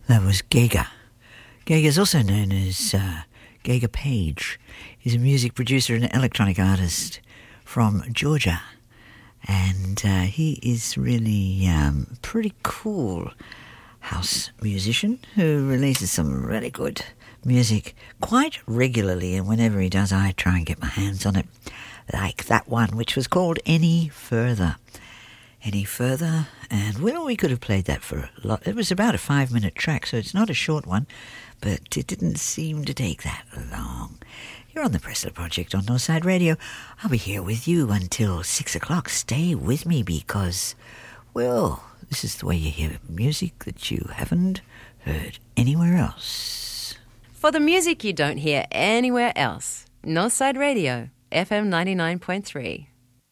That was Gega. Gega is also known as Gega Page. He's a music producer and electronic artist from Georgia. And he is really pretty cool house musician who releases some really good music quite regularly. And whenever he does, I try and get my hands on it. Like that one, which was called Any Further. Any Further, and well, we could have played that for a lot. It was about a 5-minute track, so it's not a short one, but it didn't seem to take that long. You're on the Pressler Project on Northside Radio. I'll be here with you until 6 o'clock. Stay with me because, well, this is the way you hear music that you haven't heard anywhere else. For the music you don't hear anywhere else, Northside Radio, FM 99.3.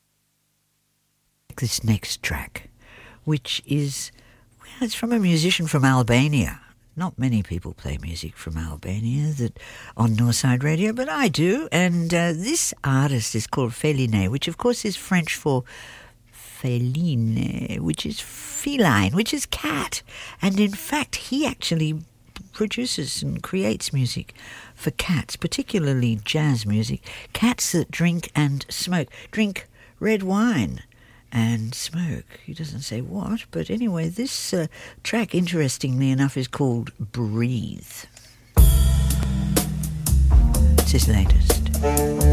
This next track, which is, well, it's from a musician from Albania. Not many people play music from Albania on Northside Radio, but I do. And this artist is called Feline, which of course is French for feline, which is feline, which is cat. And in fact, he actually produces and creates music for cats, particularly jazz music. Cats that drink and smoke, drink red wine and smoke. He doesn't say what, but anyway, this track, interestingly enough, is called Breathe. It's his latest.